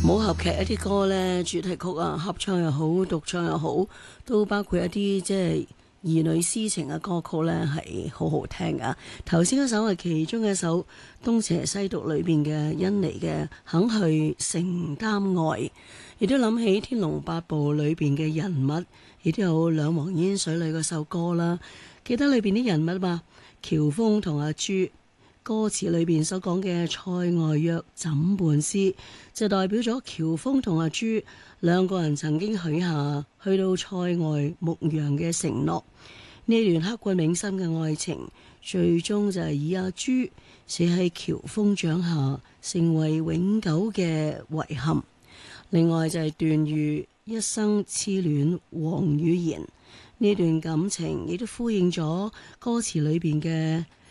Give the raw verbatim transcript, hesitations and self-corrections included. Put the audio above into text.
武俠劇一啲歌呢，主題曲啊，合唱又好，獨唱又好，都包括一啲即係兒女私情嘅歌曲呢，係好好聽噶。頭先嗰首係其中一首《東邪西毒》裏邊嘅甄妮嘅《肯去承擔愛》，亦都諗起《天龍八部》裏邊嘅人物，亦都有兩忘煙水裏嗰首歌啦。記得裏邊啲人物嘛，喬峰同阿朱。歌詞裏邊所講嘅塞外約枕畔詩，就代表咗喬峰同阿朱兩個人曾經許下去到塞外牧羊嘅承諾。呢段刻骨銘心嘅愛情，最終就係以阿朱寫喺喬峰掌下，成為永久嘅遺憾。另外就係段譽一生痴戀王語嫣，呢段感情亦都呼應咗歌詞裏邊嘅